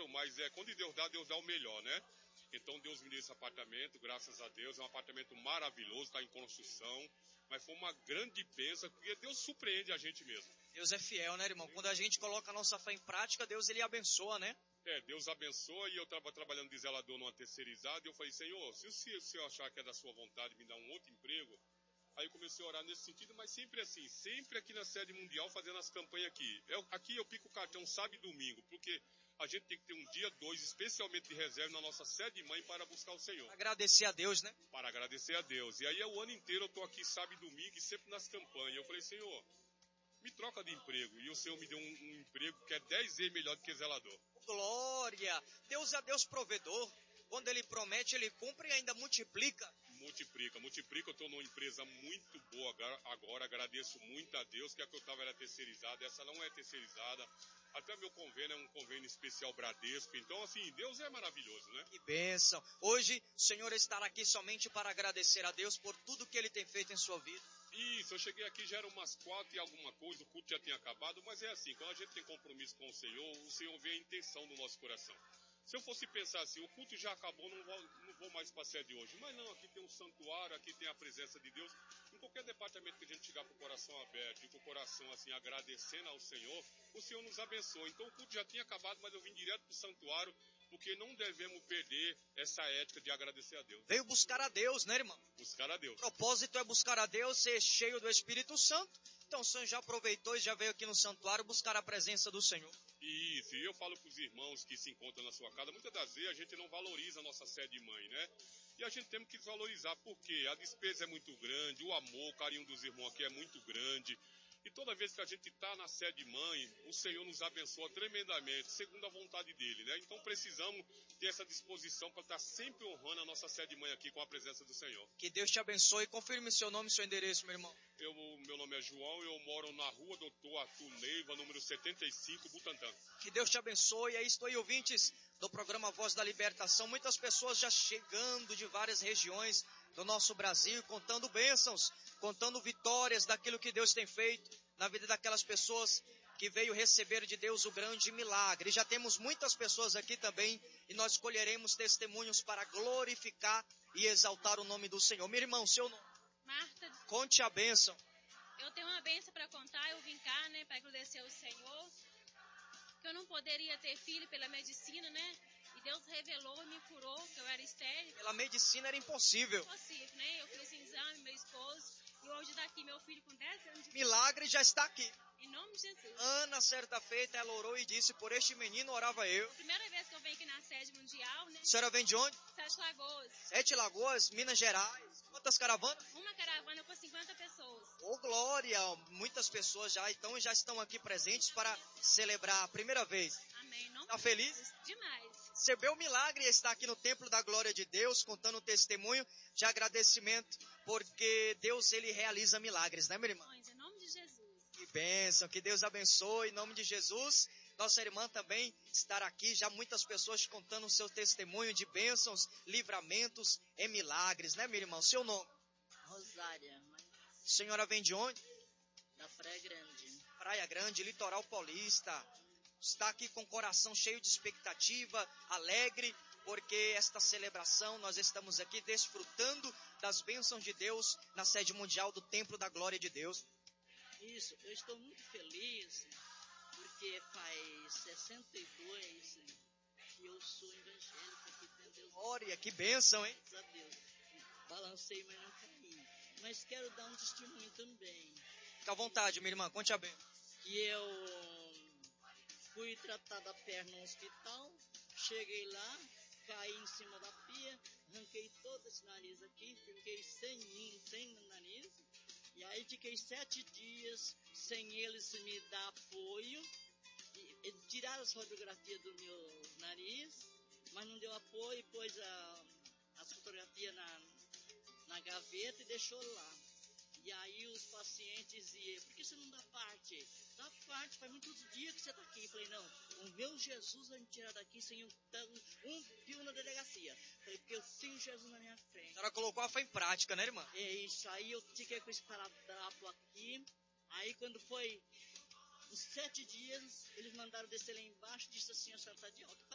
claro, mas quando Deus dá o melhor, né? Então Deus me deu esse apartamento, graças a Deus, é um apartamento maravilhoso, está em construção, mas foi uma grande bênção, porque Deus surpreende a gente mesmo. Deus é fiel, né, irmão? Quando a gente coloca a nossa fé em prática, Deus, ele abençoa, né? Deus abençoa, e eu estava trabalhando de zelador numa terceirizada, e eu falei, Senhor, se o Senhor achar que é da sua vontade me dar um outro emprego, aí eu comecei a orar nesse sentido, mas sempre assim, sempre aqui na sede mundial, fazendo as campanhas aqui. Aqui eu pico o cartão sábado e domingo, porque a gente tem que ter um dia, 2, especialmente de reserva na nossa sede mãe para buscar o Senhor. Agradecer a Deus, né? Para agradecer a Deus. E aí o ano inteiro eu estou aqui sábado e domingo e sempre nas campanhas. Eu falei, Senhor, me troca de emprego. E o Senhor me deu um emprego que é 10 vezes melhor do que zelador. Glória! Deus é Deus provedor. Quando Ele promete, Ele cumpre e ainda multiplica. Multiplica. Eu estou numa empresa muito boa agora. Agradeço muito a Deus, que a que eu estava era terceirizada. Essa não é terceirizada. Até meu convênio é um convênio especial Bradesco. Então, assim, Deus é maravilhoso, né? Que bênção. Hoje, o Senhor estará aqui somente para agradecer a Deus por tudo que Ele tem feito em sua vida. Isso, eu cheguei aqui, já era umas 4 e alguma coisa, o culto já tinha acabado, mas é assim, quando a gente tem compromisso com o Senhor vê a intenção do nosso coração. Se eu fosse pensar assim, o culto já acabou, não vou mais para a sede hoje. Mas não, aqui tem um santuário, aqui tem a presença de Deus. Em qualquer departamento que a gente chegar com o coração aberto e com o coração assim, agradecendo ao Senhor, o Senhor nos abençoa. Então o culto já tinha acabado, mas eu vim direto para o santuário, porque não devemos perder essa ética de agradecer a Deus. Veio buscar a Deus, né, irmão? Buscar a Deus. O propósito é buscar a Deus, ser cheio do Espírito Santo. Então o Senhor já aproveitou e já veio aqui no santuário buscar a presença do Senhor. Isso, e eu falo para os irmãos que se encontram na sua casa, muitas das vezes a gente não valoriza a nossa sede mãe, né? E a gente tem que valorizar, porque a despesa é muito grande, o amor, o carinho dos irmãos aqui é muito grande. E toda vez que a gente está na sede mãe, o Senhor nos abençoa tremendamente, segundo a vontade dele, né? Então precisamos ter essa disposição para estar sempre honrando a nossa sede mãe aqui com a presença do Senhor. Que Deus te abençoe. Confirme seu nome e seu endereço, meu irmão. Meu nome é João, eu moro na rua Doutor Arthur Neiva, número 75, Butantã. Que Deus te abençoe. Aí estou aí, ouvintes do programa Voz da Libertação. Muitas pessoas já chegando de várias regiões do nosso Brasil, contando bênçãos, contando vitórias daquilo que Deus tem feito na vida daquelas pessoas que veio receber de Deus o grande milagre. E já temos muitas pessoas aqui também, e nós escolheremos testemunhos para glorificar e exaltar o nome do Senhor. Meu irmão, seu nome? Marta. Conte a bênção. Eu tenho uma bênção para contar, eu vim cá, né, para agradecer ao Senhor, que eu não poderia ter filho pela medicina, né, e Deus revelou e me curou, que eu era estéril. Pela medicina era impossível. Impossível, né, eu fiz exame, meu esposo, e hoje daqui meu filho com 10 anos de Milagre já está aqui. Em nome de Jesus. Ana, certa feita, ela orou e disse, por este menino orava eu. Primeira vez que eu venho aqui na sede mundial, né. A senhora vem de onde? 7 Lagoas. 7 Lagoas, Minas Gerais. Quantas caravanas? Uma caravana com 50 pessoas. Oh, glória! Muitas pessoas já estão aqui presentes para celebrar a primeira vez. Amém. Está feliz? Demais. Recebeu o milagre e está aqui no templo da glória de Deus, contando o testemunho de agradecimento, porque Deus, ele realiza milagres, né, minha irmã? Em nome de Jesus. Que bênção, que Deus abençoe, em nome de Jesus. Nossa irmã também estará aqui, já muitas pessoas contando o seu testemunho de bênçãos, livramentos e milagres, né, minha irmã? Seu nome? Rosária. A senhora vem de onde? Da Praia Grande. Praia Grande, litoral paulista. Está aqui com o coração cheio de expectativa, alegre, porque esta celebração nós estamos aqui desfrutando das bênçãos de Deus na sede mundial do Templo da Glória de Deus. Isso, eu estou muito feliz, porque faz 62 que eu sou evangélica aqui dentro de Deus. Glória, que bênção, hein? Graças a Deus. Balancei, mas não caí. Mas quero dar um testemunho também. Fica à vontade, minha irmã, conte a bem. Que eu fui tratar da perna no hospital, cheguei lá, caí em cima da pia, arranquei todo esse nariz aqui, fiquei sem nariz, e aí fiquei 7 dias sem eles me dar apoio, e tiraram as fotografias do meu nariz, mas não deu apoio, pôs as fotografias na gaveta e deixou lá. E aí os pacientes diziam, por que você não dá parte? Dá parte, faz muitos dias que você está aqui. Eu falei, não, o meu Jesus vai me tirar daqui sem um fio na delegacia. Eu falei, porque eu tenho Jesus na minha frente. A senhora colocou a fé em prática, né, irmã? É isso, aí eu fiquei com esse esparadrapo aqui. Aí quando foi uns 7 dias, eles mandaram descer lá embaixo e disse assim, a senhora está de alta.